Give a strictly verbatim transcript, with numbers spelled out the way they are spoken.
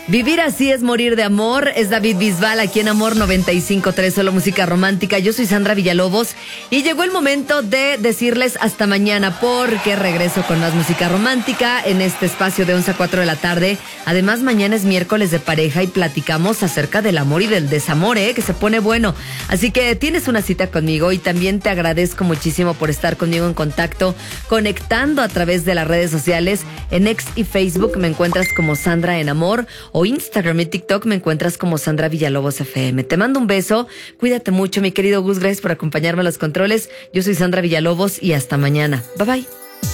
Vivir así es morir de amor. Es David Bisbal aquí en Amor noventa y cinco punto tres, solo música romántica. Yo soy Sandra Villalobos y llegó el momento de decirles hasta mañana, porque regreso con más música romántica en este espacio de once a cuatro de la tarde. Además, mañana es miércoles de pareja y platicamos acerca del amor y del desamor, ¿eh? Que se pone bueno. Así que tienes una cita conmigo y también te agradezco muchísimo por estar conmigo en contacto, conectando a través de las redes sociales. En X y Facebook me encuentras como Sandra en Amor, o Instagram y TikTok me encuentras como Sandra Villalobos F M. Te mando un beso, cuídate mucho, mi querido Gus, gracias por acompañarme a los controles. Yo soy Sandra Villalobos y hasta mañana. Bye bye.